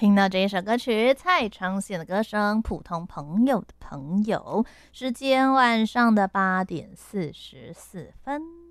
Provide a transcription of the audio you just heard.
听到这一首歌曲，蔡昌宪的歌声《普通朋友的朋友》，时间晚上的8:44。